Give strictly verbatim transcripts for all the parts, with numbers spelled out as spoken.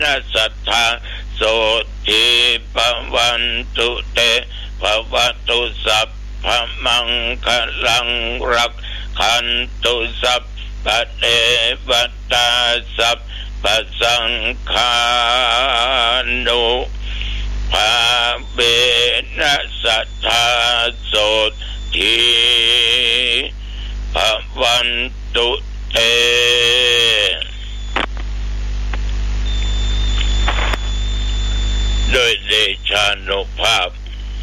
นะสัทธาโสติภวันตุเตภวตุสัพพมังคลังรักขันตุสัพพะเทวตาสัพพสังฆานุภาเวนะสัทธาโสติภวันตุเตโดยเดชานุภาพ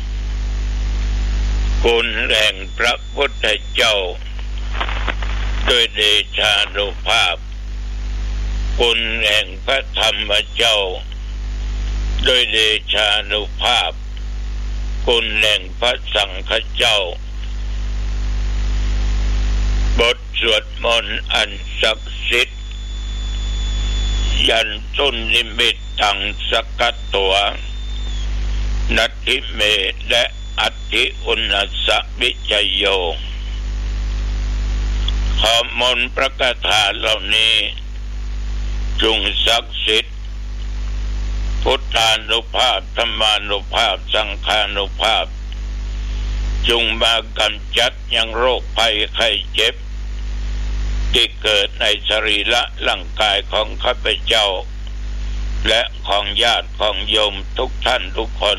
คุณแห่งพระพุทธเจ้าโดยเดชานุภาพคุณแห่งพระธรรมเจ้าโดยเดชานุภาพคุณแห่งพระสังฆเจ้าบทสวดมนต์อันศักดิ์สิทธิ์ยันตุนิมิตตังสกัตตัวนัตถิเมและอัตถิอุณัสสวิจโยขอมนต์พระคาถาเหล่านี้จงศักดิ์สิทธิ์พุทธานุภาพธรรมานุภาพสังฆานุภาพจงมากำจัดยังโรคภัยไข้เจ็บที่เกิดในสรีระร่างกายของข้าพเจ้าและของญาติของโยมทุกท่านทุกคน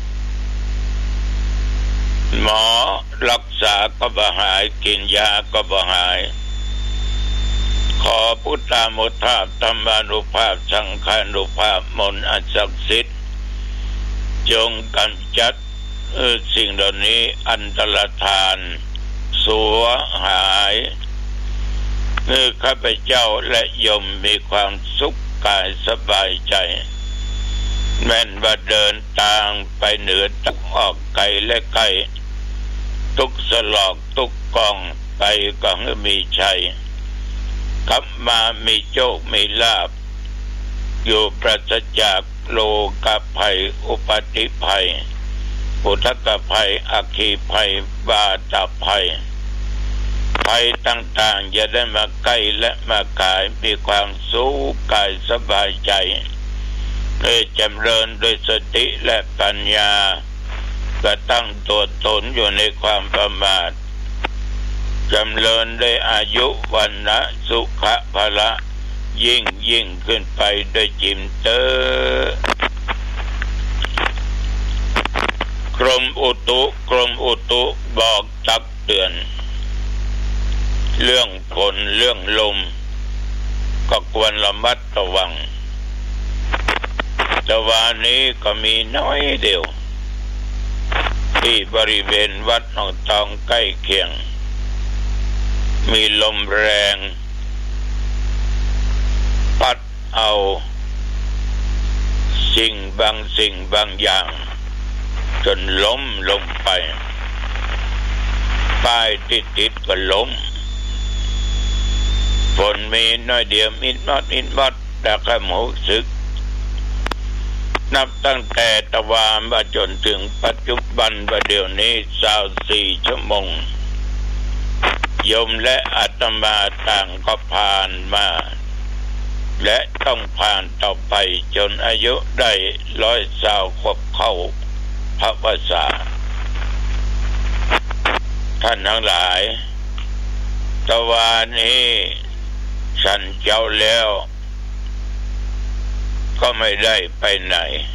หมอรักษาก็บ่หายกินยาก็บ่หายขอพุทธานุภาพธรรมานุภาพสังฆานุภาพมนต์อันศักดิ์สิทธิ์จงกำจัดสิ่งเหล่านี้อันตรธานสัวหายเมื่อข้าพเจ้าและโยมมีความสุขกายสบายใจแม้นว่าเดินทางไปเหนือตะออกไกลและไกลทุกสลอกทุกกองไปก็ให้มีชัยขับมามีโชคมีลาภอยู่ปราศจากโลกภัยอุปัติภัยอุทกภัยอัคคีภัยบาตภัยภัยต่างๆอย่าได้มาใกล้และมากายมีความสุขกายสบายใจเพื่อจำเริญด้วยสติและปัญญาก็ตั้งตัวตนอยู่ในความประมาทจำเริญได้อายุวันนะสุขะพละยิ่งยิ่งขึ้นไปโดยจิมเตอร์กรมอุตุกรมอุตุบอกตักเตือนเรื่องฝนเรื่องลมก็ควรระมัดระวังแต่วันนี้ก็มีน้อยเดียวที่บริเวณวัดหนองตองใกล้เคียงมีลมแรงพัดเอาสิ่งบางสิ่งบางอย่างจนล้มลงไปป้ายติดๆก็ล้มฝนมีน้อยเดียวมิดมอดมิดมอดแต่ก็หมูสึกนับตั้งแต่ตะวันมาจนถึงปัจจุบันประเดี๋ยวนี้สาวสี่ชั่วโมงโยมและอาตมาต่างก็ผ่านมาและต้องผ่านต่อไปจนอายุได้ร้อยสาวครบเข้าพระวาสาท่านทั้งหลายตะวันนี้ฉันเจ้าแล้วก็ไม่ได้ไปไหน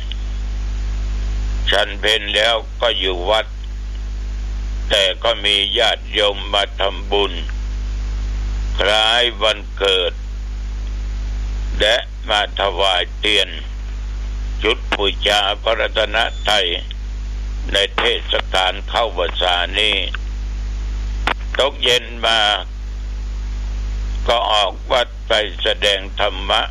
ฉันเพลแล้วก็อยู่วัดแต่ก็มีญาติโยมมาทำบุญคล้ายวันเกิดและมาถวายเทียนจุดบูชาพระรัตนตรัยในเทศกาลเข้าพรรษานี้ตกเย็นมาก็ออกวัดไปแสดงธรรมะ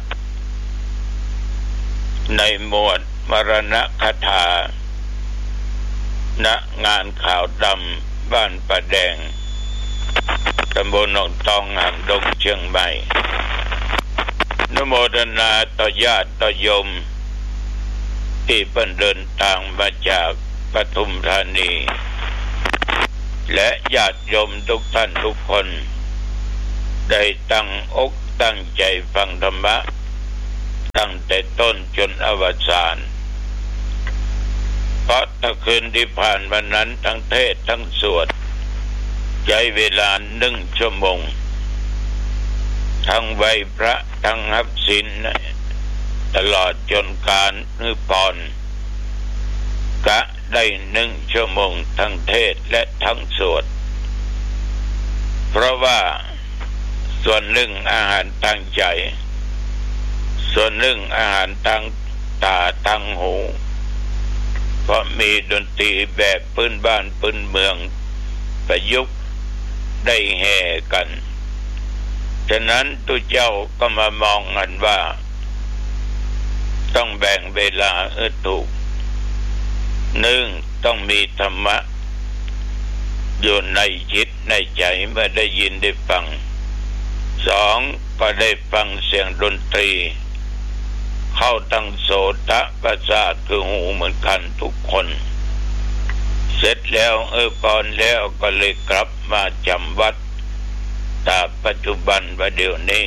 ในหมวดมรณคถาณงานข่าวดำบ้านประแดงตำบลหนองตองหางดงเชียงใหม่นโมทนาต่อญาติต่อโยมที่เพิ่งเดินทางมาจากปทุมธานีและญาติโยมทุกท่านทุกคนได้ตั้งอกตั้งใจฟังธรรมะตั้งแต่ต้นจนอวสานเพราะถ้าคืนที่ผ่านวันนั้นทั้งเทศทั้งสวดใช้เวลาหนึ่งชั่วโมงทั้งไหว้พระทั้งรับศีลตลอดจนการนิพพานกะได้หนึ่งชั่วโมงทั้งเทศและทั้งสวดเพราะว่าส่วนหนึ่งอาหารทางใจส่วนหนึ่งอาหารทางตาทางหูเพราะมีดนตรีแบบพื้นบ้านพื้นเมืองประยุกต์ได้แห่กันฉะนั้นตุเจ้าก็มามองกันว่าต้องแบ่งเวลาให้ถูกหนึ่งต้องมีธรรมะอยู่ในจิตในใจเมื่อได้ยินได้ฟังสองก็ได้ฟังเสียงดนตรีเข้าตั้งโสตประสาทคือหูเหมือนกันทุกคนเสร็จแล้วเออก่อนแล้วก็เลยกลับมาจำวัดตามปัจจุบันประเดี๋ยวนี้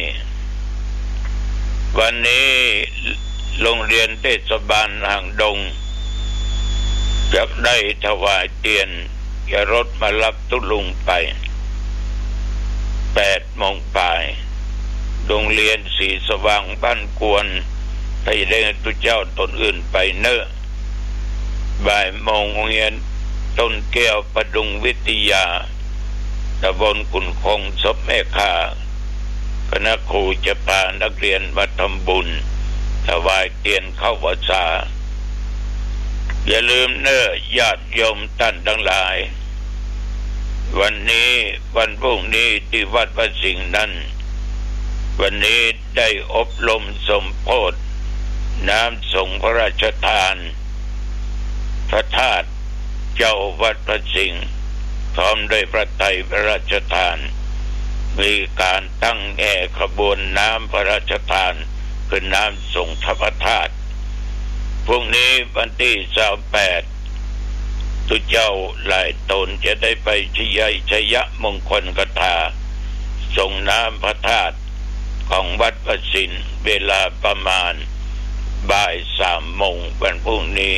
วันนี้โรงเรียนเทศบาลหางดงจะได้ถวายเตียนจะรถมารับตุลุงไปแปดโมงป่ายโรงเรียนสีสว่างบ้านกวนไปได้ตุเจ้าตนอื่นไปเนอะบ่ายโมงโรงเรียนต้นแก้วประดุงวิทยาตำบลกุนคงศพแม่ข่าคณะครูจะพานักเรียนมาทำบุญถวายเตียนเข้าพรรษาอย่าลืมเนอะญาติโยมท่านทั้งหลายวันนี้วันพรุ่งนี้ที่วัดพระสิงห์นั้นวันนี้ได้อบรมสมโภชน้ำสงฆ์พระราชทานพระธาตุเจ้าวัดพระสิงห์พร้อมด้วยพระไตรพระราชทานมีการตั้งแห่ขบวนน้ำพระราชทานคือน้ำสงฆ์พระธาตุพรุ่งนี้วันที่ยี่สิบแปดตุเจ้าหลายตนจะได้ไปชยัยชยมงคลกถาส่งน้ำพระธาตุของวัดพระสิงห์เวลาประมาณบ่ายสามโมงวันพรุ่งนี้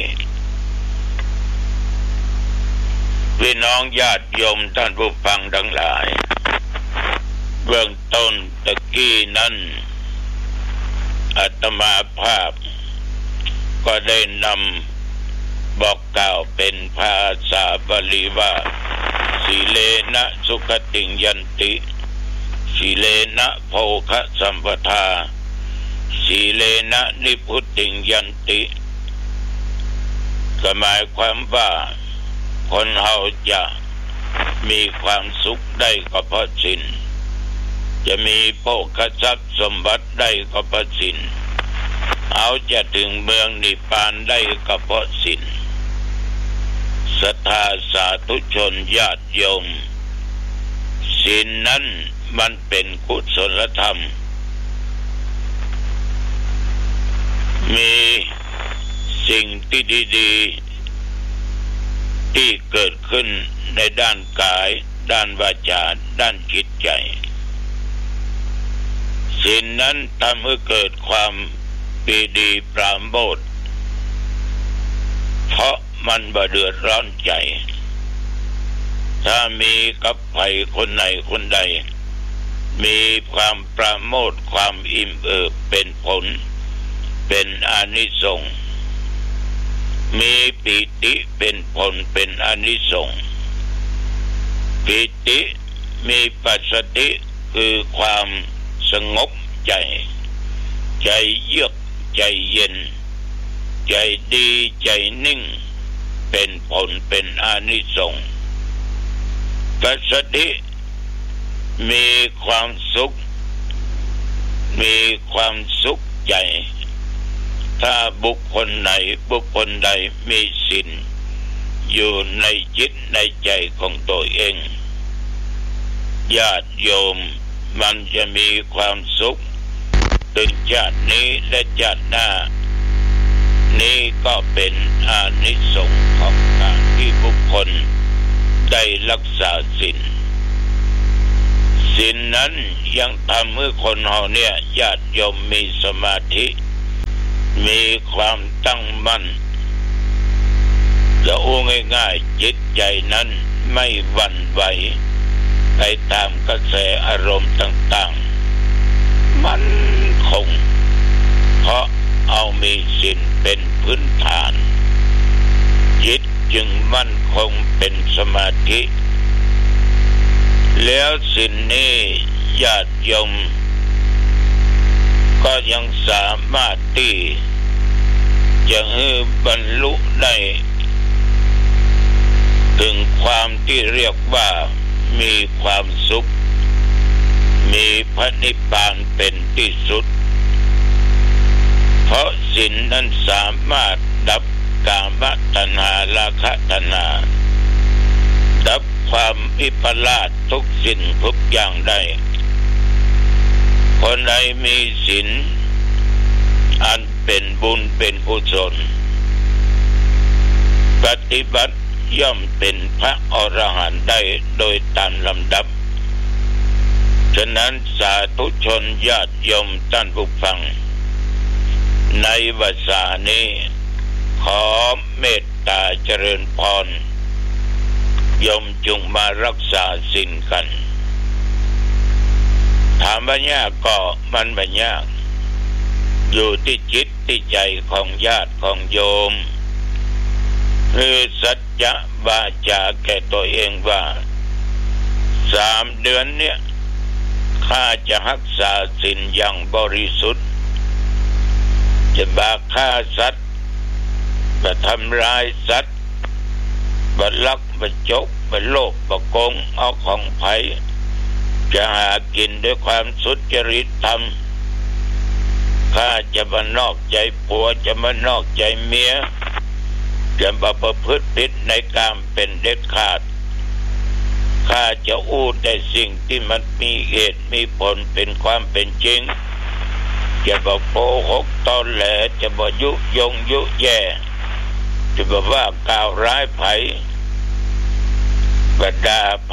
พี่น้องญาติโยมท่านผู้ฟังทั้งหลายเบื้องต้นตะกี้นั้นอาตมาภาพก็ได้นำบอกกล่าวเป็นภาษาบาลีว่าสีเลนะสุขติงยันติสีเลนะโภคะสัมปทาสีเลนะนิพุตติงยันติหมายความว่าคนเราจะมีความสุขได้ก็เพราะศีลจะมีโภคทรัพย์สมบัติได้ก็เพราะศีลเอาจะถึงเมืองนิพพานได้ก็เพราะศีลศรัทธาสาธุชนญาติโยมศีลนั้นมันเป็นกุศลธรรมมีสิ่งที่ดีๆที่เกิดขึ้นในด้านกายด้านวาจาด้านจิตใจศีลนั้นทำให้เกิดความปีดีปราโมทย์เพราะมันบ่เดือดร้อนใจถ้ามีกับใครคนไหนคนใดมีความปราโมทย์ความอิ่มเอิบเป็นผลเป็นอานิสงส์มีปิติเป็นผลเป็นอานิสงส์ปิติมีปัสสติคือความสงบใจใจเยือกใจเย็นใจดีใจนิ่งเป็นผลเป็นอานิสงส์ปัสสติมีความสุขมีความสุขใจถ้าบุคคลไหนบุคคลใดมีศีลอยู่ในจิตในใจของตัวเองญาติโยมมันจะมีความสุขถึงชาตินี้และชาติหน้านี้ก็เป็นอานิสงส์ของการที่บุคคลได้รักษาศีลศีลนั้นยังทำให้คนเราเนี่ยญาติโยมมีสมาธิมีความตั้งมั่นจะอู้ง่ายๆจิตใจนั้นไม่หวั่นไหวไปตามกระแสอารมณ์ต่างๆมันคงเพราะเอามีศีลเป็นพื้นฐานจิตจึงมั่นคงเป็นสมาธิแล้วศีลนี้ญาติโยมก็ยังสามารถที่จะให้บรรลุได้ถึงความที่เรียกว่ามีความสุขมีพระนิพพานเป็นที่สุดเพราะศีลนั้นสามารถดับกามตัณหาราคะตัณหาดับความวิปลาสทุกสิ่งทุกอย่างได้คนใดมีศีลอันเป็นบุญเป็นกุศลปฏิบัติย่อมเป็นพระอรหันต์ได้โดยตามลำดับฉะนั้นสาธุชนญาติโยมท่านผู้ฟังในวาระนี้ขอเมตตาเจริญพรโยมจงมารักษาศีลกันถามว่ายากก็มันไม่ยากอยู่ที่จิตที่ใจของญาติของโยมคือสัจจะวาจาแก่ตัวเองว่าสามเดือนเนี่ยข้าจะรักษาศีลอย่างบริสุทธิ์จะบาฆ่าสัตว์จะทำร้ายสัตว์บัลักบัจกบัโลภบัโกงเอาของไผจะหากินด้วยความสุจริตธรรมข้าจะมานอกใจผัวจะมานอกใจเมียจะมาประพฤติผิดในกามเป็นเด็ดขาดข้าจะอู้แต่สิ่งที่มันมีเหตุมีผลเป็นความเป็นจริงจะมาโกหกตอแหลจะมายุยงยุแย่จะมาว่ากล่าวร้ายไผบด่าไผ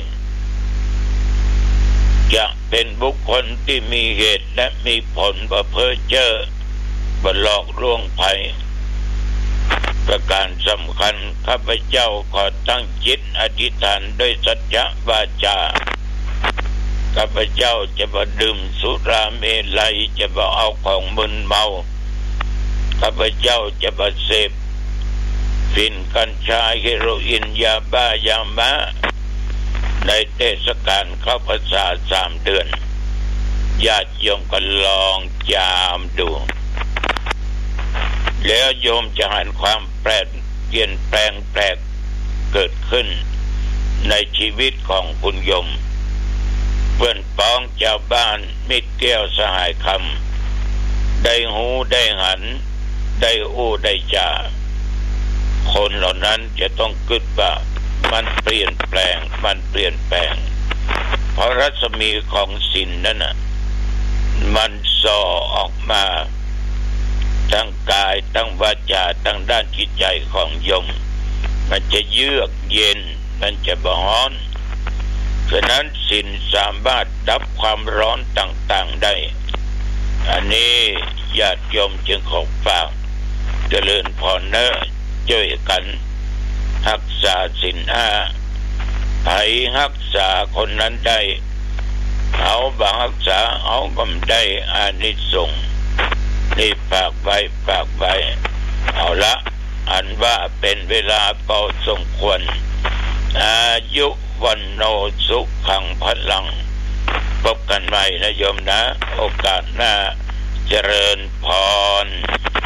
จะเป็นบุคคลที่มีเหตุและมีผลบ่เพ้อเจ้อบ่หลอกลวงไผประการสำคัญข้าพเจ้าขอตั้งจิตอธิษฐานด้วยสัจจะวาจาข้าพเจ้าจะบ่ดื่มสุราเมลัยจะบ่เอาของมึนเมาข้าพเจ้าจะบ่เสพฝิ่นกัญชาเฮโรอีนยาบ้ายาม้าในเทศกาลเข้าพรรษาสามเดือนญาติโยมก็ลองจามดูแล้วโยมจะเห็นความแปลกเปลี่ยนแปลงแปลกเกิดขึ้นในชีวิตของคุณโยมเพื่อนพ้องชาวบ้านมิตรแก้วสหายคำได้หูได้หันได้อู้ได้จาคนเหล่านั้นจะต้องกึศว่ามันเปลี่ยนแปลงมันเปลี่ยนแปลงเพราะรัศมีของศีลนั้นน่ะมันส่อออกมาทั้งกายทั้งวาจาทั้งด้านจิตใจของโยมมันจะเยือกเย็นมันจะบ่ร้อนฉะนั้นศีลสามารถดับความร้อนต่างๆได้อันนี้ญาติโยมจึงขอฝากเจริญพรเนอช่วยกันรักษาศีลห้าใครรักษาคนนั้นได้เอาบางรักษาเอาก็ได้อานิสงส์นี่ฝากไว้ฝากไว้เอาละอันว่าเป็นเวลาพอสมควรอายุวันโนสุขังพลังพบกันใหม่นะโยมนะโอกาสหน้าเจริญพร